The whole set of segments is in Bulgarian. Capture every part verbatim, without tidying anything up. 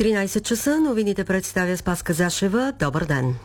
тринайсет часа новините представя Спаска Зашева. Добър ден!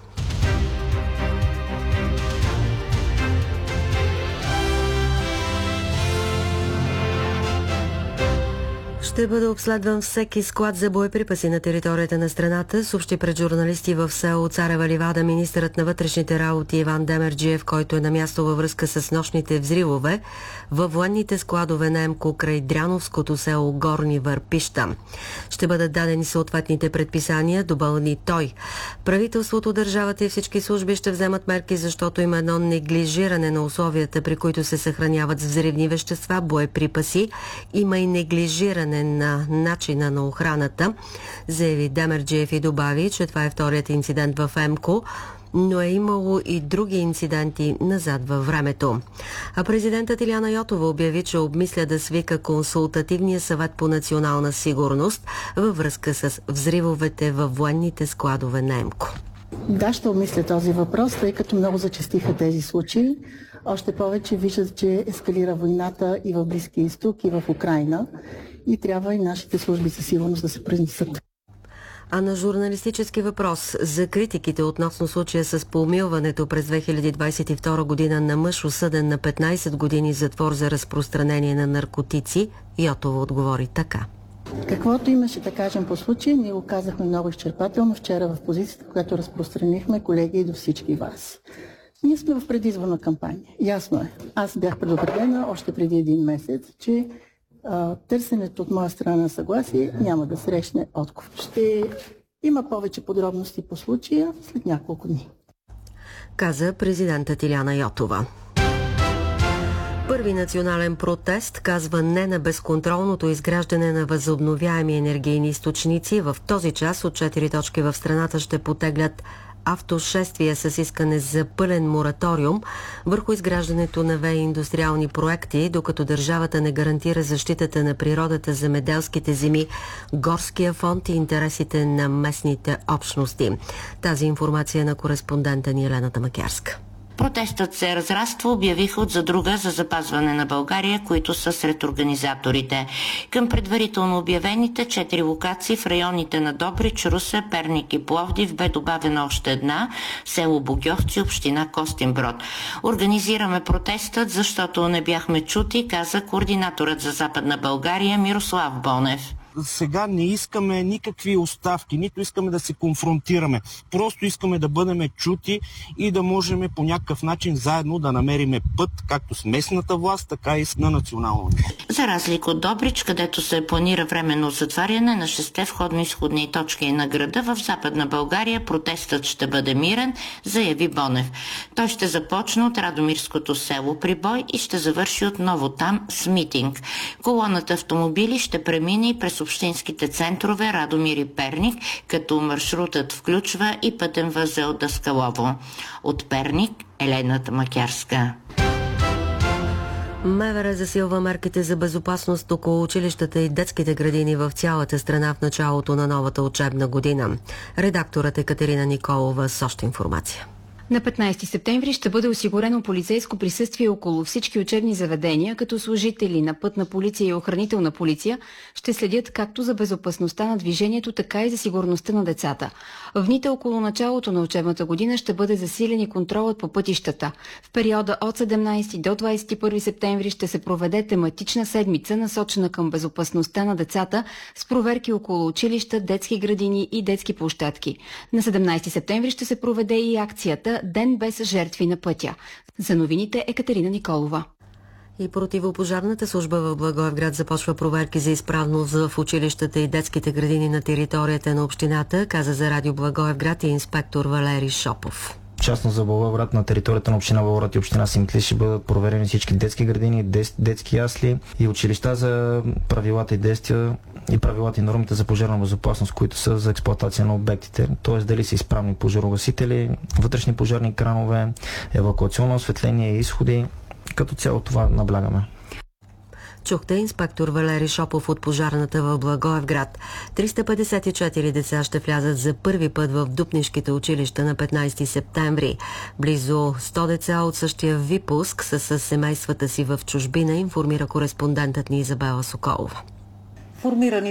Ще бъде обследван всеки склад за боеприпаси на територията на страната, съобщи пред журналисти в село Царева ливада министърът на вътрешните работи Иван Демерджиев, който е на място във връзка с нощните взривове във военните складове на ЕМКО край Дряновското село Горни Върпища. Ще бъдат дадени съответните предписания, добълни той. Правителството, държавата и всички служби ще вземат мерки, защото има едно неглижиране на условията, при които се съхраняват взривни вещества, боеприпаси. Има и неглижиране на начина на охраната, заяви Демерджиев и добави, че това е вторият инцидент в ЕМКО, но е имало и други инциденти назад във времето. А президентът Илияна Йотова обяви, че обмисля да свика консултативния съвет по национална сигурност във връзка с взривовете във военните складове на ЕМКО. Да, ще обмисля този въпрос, тъй като много зачестиха тези случаи. Още повече виждат, че ескалира войната и в Близкия изток, и в Украйна. И трябва и нашите служби за сигурност да се произнесат. А на журналистически въпрос за критиките относно случая с помилването през две хиляди двадесет и втора година на мъж, осъден на петнайсет години затвор за разпространение на наркотици, Йотова отговори така. Каквото имаше да кажем по случая, ние го казахме много изчерпателно вчера в позицията, която разпространихме, колеги, и до всички вас. Ние сме в предизборна кампания. Ясно е. Аз бях предупредена още преди един месец, че а, търсенето от моя страна на съгласие няма да срещне отговор. Ще има повече подробности по случая след няколко дни. Каза президентът Илияна Йотова. Първи национален протест казва не на безконтролното изграждане на възобновяеми енергийни източници. В този час от четири точки в страната ще потеглят автошествия с искане за пълен мораториум върху изграждането на ВЕИ индустриални проекти, докато държавата не гарантира защитата на природата, земеделските земи, горския фонд и интересите на местните общности. Тази информация е на кореспондента ни Елена Тамакярска. Протестът се разраства, обявиха от задруга за запазване на България, които са сред организаторите. Към предварително обявените четири локации в районите на Добрич, Русе, Перник и Пловдив бе добавена още една – село Богьовци, община Костинброд. Организираме протестът, защото не бяхме чути, каза координаторът за Западна България Мирослав Бонев. Сега не искаме никакви оставки, нито искаме да се конфронтираме. Просто искаме да бъдем чути и да можем по някакъв начин заедно да намериме път, както с местната власт, така и на национално ниво. За разлика от Добрич, където се планира временно затваряне на шесте входно-изходни точки на града, в Западна България протестът ще бъде мирен, заяви Бонев. Той ще започне от Радомирското село Прибой и ще завърши отново там с митинг. Колоната автомобили ще премине и през общинските центрове Радомир и Перник, като маршрутът включва и пътен възел Даскалово. От Перник Елена Тамакярска. МВР засилва мерките за безопасност около училищата и детските градини в цялата страна в началото на новата учебна година. Редакторът Екатерина Николова с още информация. На петнайсети септември ще бъде осигурено полицейско присъствие около всички учебни заведения, като служители на пътна полиция и охранителна полиция ще следят както за безопасността на движението, така и за сигурността на децата. В дните около началото на учебната година ще бъде засилен и контролът по пътищата. В периода от седемнайсети до двадесет и първи септември ще се проведе тематична седмица, насочена към безопасността на децата, с проверки около училища, детски градини и детски площадки. На седемнайсети септември ще се проведе и акцията Ден без жертви на пътя. За новините Екатерина Николова. И противопожарната служба в Благоевград започва проверки за изправност в училищата и детските градини на територията на общината, каза за радио Благоевград и инспектор Валери Шопов. Частно за Благоевград на територията на община Благоевград и община Симитли ще бъдат проверени всички детски градини, детски ясли и училища за правилата и действия и правилата и нормите за пожарна безопасност, които са за експлоатация на обектите, т.е. дали са изправни пожарогасители, вътрешни пожарни кранове, евакуационно осветление и изходи. Като цяло това наблягаме. Чухте инспектор Валери Шопов от пожарната в Благоевград. триста петдесет и четири деца ще влязат за първи път в Дупнишките училища на петнайсети септември. Близо сто деца от същия випуск са с семействата си в чужбина, информира кореспондентът ни Изабела Соколова. Формирани